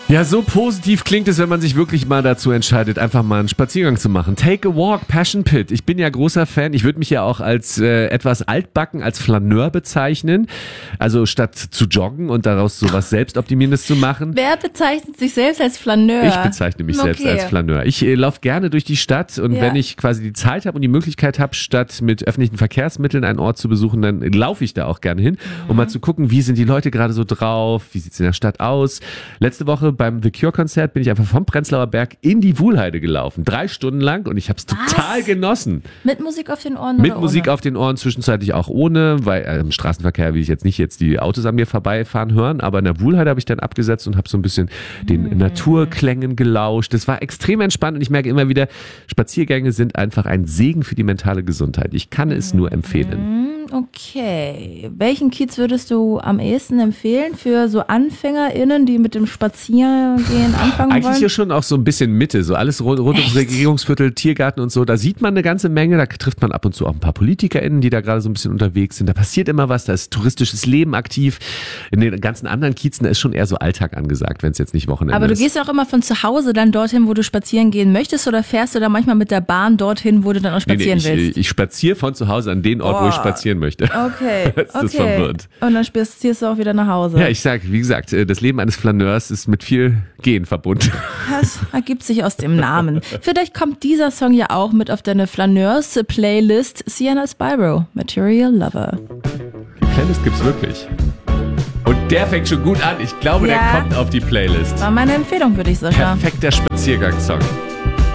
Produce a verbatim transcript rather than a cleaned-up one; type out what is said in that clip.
Ja, so positiv klingt es, wenn man sich wirklich mal dazu entscheidet, einfach mal einen Spaziergang zu machen. Take a walk, Passion Pit. Ich bin ja großer Fan. Ich würde mich ja auch als äh, etwas altbacken, als Flaneur bezeichnen. Also statt zu joggen und daraus sowas Selbstoptimierendes zu machen. Wer bezeichnet sich selbst als Flaneur? Ich bezeichne mich Okay. selbst als Flaneur. Ich äh, laufe gerne durch die Stadt und Ja. wenn ich quasi die Zeit habe und die Möglichkeit habe, statt mit öffentlichen Verkehrsmitteln einen Ort zu besuchen, dann laufe ich da auch gerne hin, um mal zu gucken, wie sind die Leute gerade so drauf, wie sieht's in der Stadt aus. Letzte Woche beim The Cure-Konzert bin ich einfach vom Prenzlauer Berg in die Wuhlheide gelaufen. Drei Stunden lang und ich habe es total genossen. Mit Musik auf den Ohren Mit oder Musik ohne? auf den Ohren, zwischenzeitlich auch ohne, weil äh, im Straßenverkehr will ich jetzt nicht jetzt die Autos an mir vorbeifahren hören, aber in der Wuhlheide habe ich dann abgesetzt und habe so ein bisschen den Hm. Naturklängen gelauscht. Das war extrem entspannt und ich merke immer wieder, Spaziergänge sind einfach ein Segen für die mentale Gesundheit. Ich kann es nur empfehlen. Okay. Welchen Kiez würdest du am ehesten empfehlen für so AnfängerInnen, die mit dem Spaziergehen anfangen Eigentlich wollen? ja schon auch so ein bisschen Mitte, so alles rund, rund ums Regierungsviertel, Tiergarten und so. Da sieht man eine ganze Menge, da trifft man ab und zu auch ein paar PolitikerInnen, die da gerade so ein bisschen unterwegs sind. Da passiert immer was, da ist touristisches Leben aktiv. In den ganzen anderen Kiezen da ist schon eher so Alltag angesagt, wenn es jetzt nicht Wochenende Aber du ist. gehst ja auch immer von zu Hause dann dorthin, wo du spazieren gehen möchtest, oder fährst du da manchmal mit der Bahn dorthin, wo du dann auch spazieren nee, nee, willst? ich, ich spaziere von zu Hause an den Ort, wo ich Oh. spazieren möchte. Okay, Das ist okay. verwirrt. Und dann spazierst du auch wieder nach Hause. Ja, ich sag, wie gesagt, das Leben eines Flaneurs ist mit viel Gehen verbunden. Das ergibt sich aus dem Namen. Vielleicht kommt dieser Song ja auch mit auf deine Flaneurs-Playlist. Sienna Spyro, Material Lover. Die Playlist gibt's wirklich. Und der fängt schon gut an. Ich glaube, Ja. der kommt auf die Playlist. War meine Empfehlung, würde ich sagen. Perfekter Spaziergangssong.